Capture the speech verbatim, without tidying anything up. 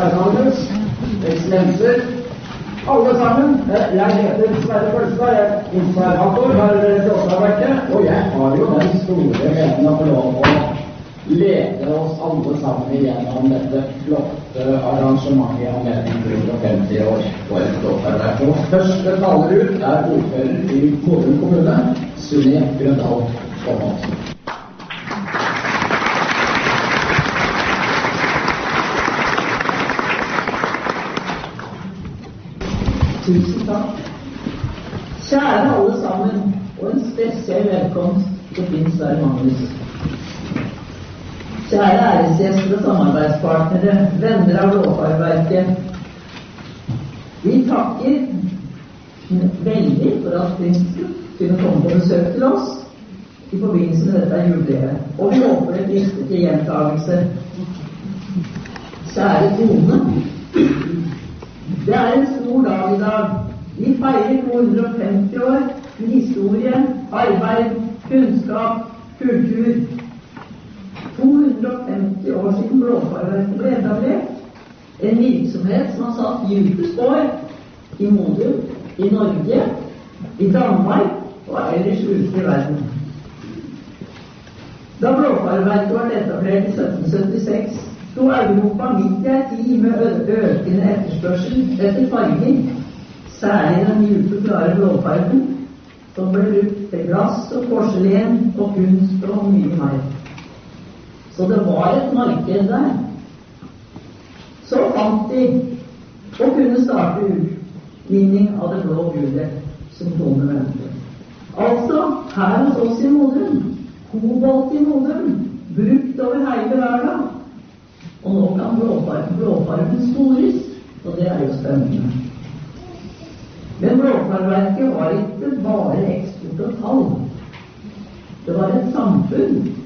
Hermanes, ekscellenser, alle sammen. Jeg heter Sverre Følstad, jeg er installator her ved Blåfarverket, og jeg har jo den store gleden å få lov å lede oss alle sammen igjennom dette flotte arrangementet i anledning til hundre og femti år for Blåfarverket. Og første taler ut er ordfører i Modum kommune, Sunni Grøndal Thomas. Tusen takk. Kjære alle sammen, og en spesiell velkomst til Finn Sverre Magnus. Kjære æresgjester og samarbeidspartnere, venner av Blåfarverket. Vi takker veldig for at prinsen kunne komme på besøk til oss i forbindelse med dette jubileet, og vi håper et lykke til gjentagelse. Kjære Tone, det er en stor dag i dag. Vi feirer to hundre og femti år med historie, arbeid, kunnskap, kultur. to hundre og femti år siden Blåfarverket ble etablert. En virksomhet som har satt dype spor i Modum, i Norge, i Danmark og ellers ute i verden. Da Blåfarverket ble etablert i sytten syttiseks, sto Europa midt i en tid med økende etterspørsel etter farger, særlig den mjuke, klare blåfargen, som ble brukt til glass og porselen og kunst og mye mer. Så det var et marked der. Så fant de å kunne starte utvinning av det blå gullet, som Tone mente. Altså, her hos oss i Modum, kobolt i Modum, brukt over hele verden. Og nå kan blåfargen, blåfargen stores, og det er jo spennende. Men Blåfarverket var ikke bare eksport og tall. Det var et samfunn